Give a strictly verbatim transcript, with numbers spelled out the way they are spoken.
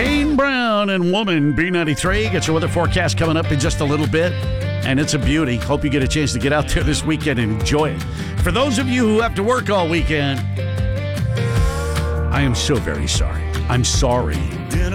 Kane Brown and Woman, B ninety-three. Get your weather forecast coming up in just a little bit. And it's a beauty. Hope you get a chance to get out there this weekend and enjoy it. For those of you who have to work all weekend, I am so very sorry. I'm sorry.